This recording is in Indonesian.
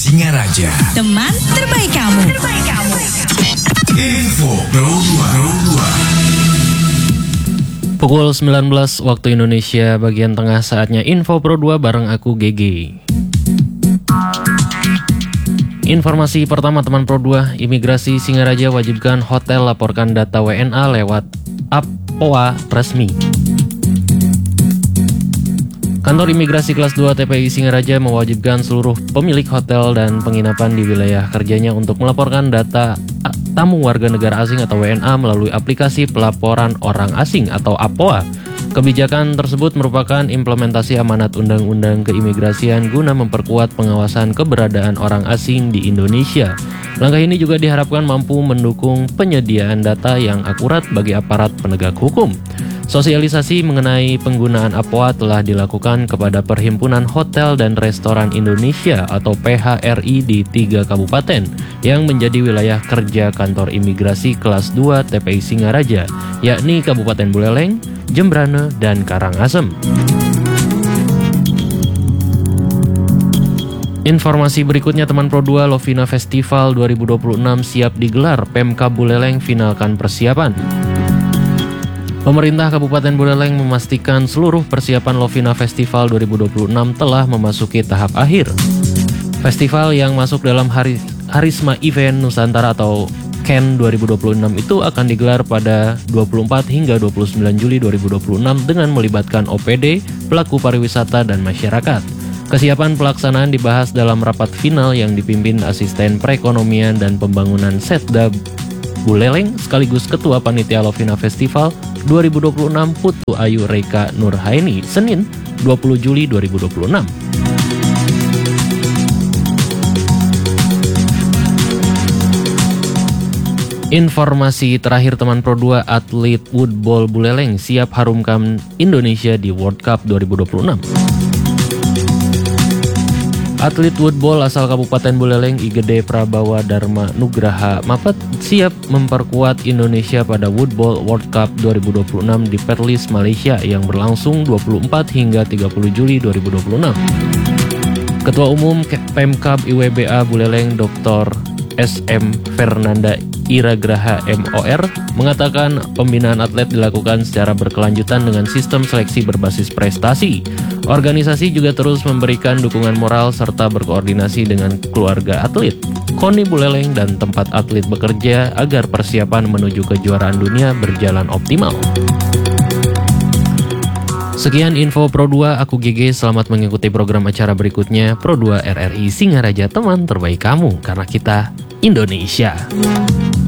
Singaraja, teman terbaik kamu. Info Pro 2. Pukul 19 waktu Indonesia bagian tengah, saatnya Info Pro 2 bareng aku GG. Informasi pertama teman Pro 2, Imigrasi Singaraja wajibkan hotel laporkan data WNA lewat APOA resmi. Kantor Imigrasi Kelas 2 TPI Singaraja mewajibkan seluruh pemilik hotel dan penginapan di wilayah kerjanya untuk melaporkan data tamu warga negara asing atau WNA melalui aplikasi pelaporan orang asing atau APOA. Kebijakan tersebut merupakan implementasi amanat Undang-Undang Keimigrasian guna memperkuat pengawasan keberadaan orang asing di Indonesia. Langkah ini juga diharapkan mampu mendukung penyediaan data yang akurat bagi aparat penegak hukum. Sosialisasi mengenai penggunaan APOA telah dilakukan kepada Perhimpunan Hotel dan Restoran Indonesia atau PHRI di 3 kabupaten yang menjadi wilayah kerja kantor imigrasi kelas 2 TPI Singaraja, yakni Kabupaten Buleleng, Jembrane, dan Karangasem. Informasi berikutnya teman Pro 2, Lovina Festival 2026 siap digelar, Pemkab Buleleng finalkan persiapan. Pemerintah Kabupaten Buleleng memastikan seluruh persiapan Lovina Festival 2026 telah memasuki tahap akhir. Festival yang masuk dalam Harisma Event Nusantara atau KEN 2026 itu akan digelar pada 24 hingga 29 Juli 2026 dengan melibatkan OPD, pelaku pariwisata, dan masyarakat. Kesiapan pelaksanaan dibahas dalam rapat final yang dipimpin Asisten Perekonomian dan Pembangunan Setda Buleleng sekaligus Ketua Panitia Lovina Festival 2026 Putu Ayu Reka Nurhaini, Senin 20 Juli 2026. Informasi terakhir teman Pro 2, atlet woodball Buleleng siap harumkan Indonesia di World Cup 2026. Atlet woodball asal Kabupaten Buleleng Igede Prabawa Dharma Nugraha Mapet siap memperkuat Indonesia pada Woodball World Cup 2026 di Perlis, Malaysia yang berlangsung 24 hingga 30 Juli 2026. Ketua Umum Pemkab IWBA Buleleng Dr. SM Fernanda Iragraha MOR mengatakan pembinaan atlet dilakukan secara berkelanjutan dengan sistem seleksi berbasis prestasi. Organisasi juga terus memberikan dukungan moral serta berkoordinasi dengan keluarga atlet, KONI Buleleng, dan tempat atlet bekerja agar persiapan menuju kejuaraan dunia berjalan optimal. Sekian info Pro 2, aku GG, selamat mengikuti program acara berikutnya. Pro 2 RRI Singaraja, teman terbaik kamu, karena kita Indonesia.